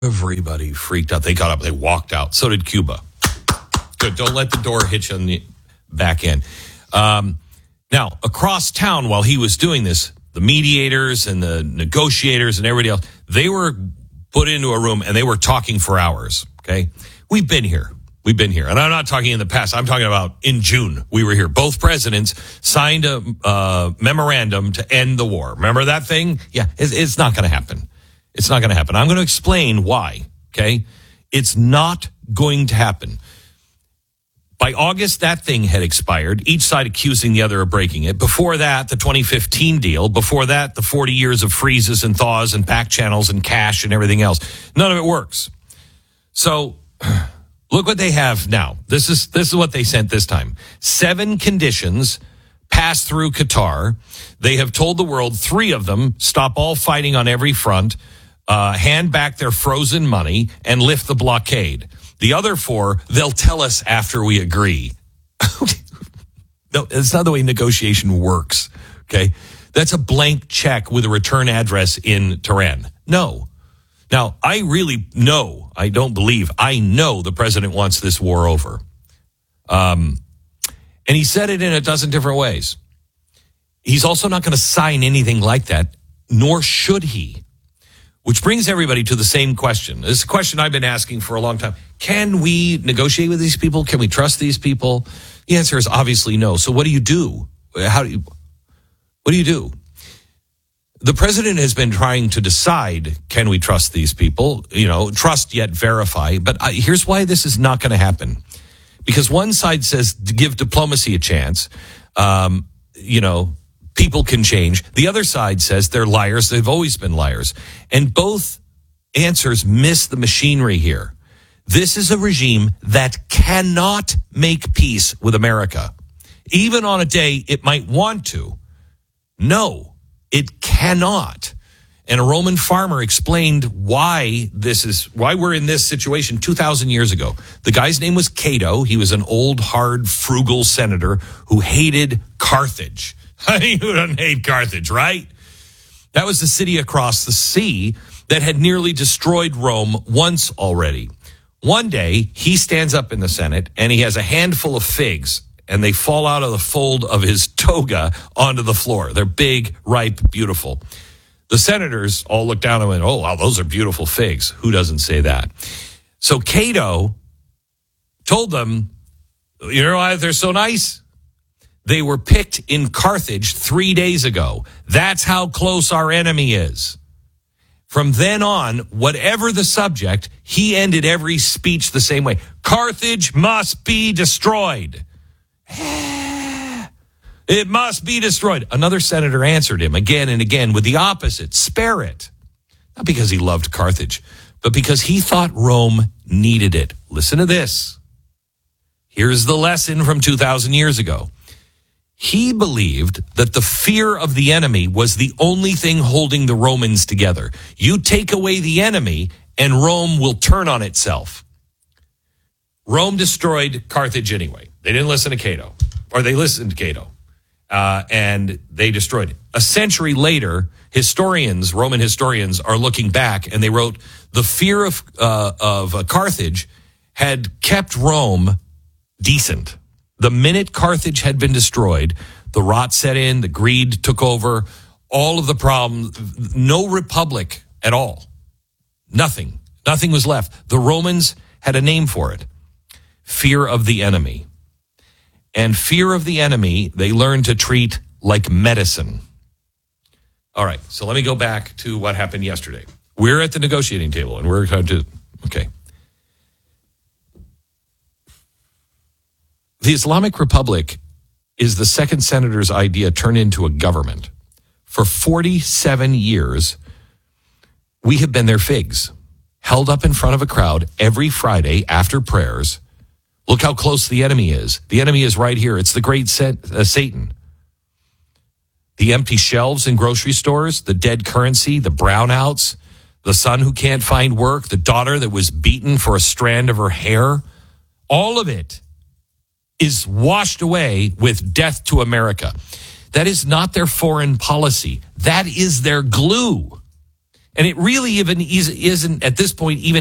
Everybody freaked out. They got up, they walked out. So did Cuba. Good. Don't let the door hit you on the back end. Now, across town, while he was doing this, the mediators and the negotiators and everybody else, they were put into a room and they were talking for hours. Okay. We've been here. And I'm not talking in the past. I'm talking about in June. We were here. Both presidents signed a memorandum to end the war. Remember that thing? Yeah. It's not going to happen. It's not going to happen. I'm going to explain why. Okay. It's not going to happen. By August, that thing had expired, each side accusing the other of breaking it. Before that, the 2015 deal. Before that, the 40 years of freezes and thaws and back channels and cash and everything else. None of it works. So look what they have now. This is what they sent this time. 7 conditions passed through Qatar. They have told the world 3 of them: stop all fighting on every front, hand back their frozen money, and lift the blockade. The other 4, they'll tell us after we agree. No, it's not the way negotiation works, okay? That's a blank check with a return address in Tehran. No. Now, I know the president wants this war over. And he said it in a dozen different ways. He's also not going to sign anything like that, nor should he. Which brings everybody to the same question. This is a question I've been asking for a long time. Can we negotiate with these people? Can we trust these people? The answer is obviously no. So what do you do? What do you do? The president has been trying to decide, can we trust these people? Trust yet verify. But here's why this is not going to happen. Because one side says give diplomacy a chance. People can change. The other side says they're liars. They've always been liars. And both answers miss the machinery here. This is a regime that cannot make peace with America. Even on a day it might want to. No, it cannot. And a Roman farmer explained why we're in this situation 2,000 years ago. The guy's name was Cato. He was an old, hard, frugal senator who hated Carthage. I mean, who doesn't hate Carthage, right? That was the city across the sea that had nearly destroyed Rome once already. One day, he stands up in the Senate, and he has a handful of figs, and they fall out of the fold of his toga onto the floor. They're big, ripe, beautiful. The senators all look down and went, oh, wow, those are beautiful figs. Who doesn't say that? So Cato told them, you know why they're so nice? They were picked in Carthage 3 days ago. That's how close our enemy is. From then on, whatever the subject, he ended every speech the same way. Carthage must be destroyed. It must be destroyed. Another senator answered him again and again with the opposite. Spare it. Not because he loved Carthage, but because he thought Rome needed it. Listen to this. Here's the lesson from 2,000 years ago. He believed that the fear of the enemy was the only thing holding the Romans together. You take away the enemy, and Rome will turn on itself. Rome destroyed Carthage anyway. They didn't listen to Cato, or they listened to Cato, and they destroyed it. A century later, Roman historians, are looking back, and they wrote, the fear of Carthage had kept Rome decent. The minute Carthage had been destroyed, the rot set in, the greed took over, all of the problems, no republic at all. Nothing was left. The Romans had a name for it. Fear of the enemy. And fear of the enemy, they learned to treat like medicine. All right, so let me go back to what happened yesterday. We're at the negotiating table, and we're going to, okay. The Islamic Republic is the second senator's idea turned into a government. For 47 years, we have been their figs, held up in front of a crowd every Friday after prayers. Look how close the enemy is. The enemy is right here. It's the great Satan. The empty shelves in grocery stores, the dead currency, the brownouts, the son who can't find work, the daughter that was beaten for a strand of her hair, all of it is washed away with death to America. That is not their foreign policy. That is their glue. And it really even isn't at this point even